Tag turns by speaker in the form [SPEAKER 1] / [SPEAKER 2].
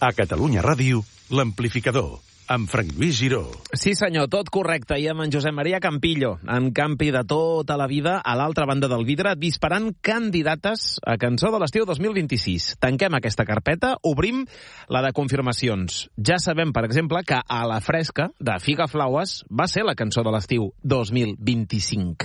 [SPEAKER 1] A Catalunya Ràdio, l'Amplificador, amb Frank Lluís Giró.
[SPEAKER 2] Sí senyor, tot correcte. I amb en Josep Maria Campillo, en campi de tota la vida, a l'altra banda del vidre, disparant candidates a Cançó de l'Estiu 2026. Tanquem aquesta carpeta, obrim la de confirmacions. Ja sabem, per exemple, que A la fresca, de Figaflaues, va ser la Cançó de l'Estiu 2025.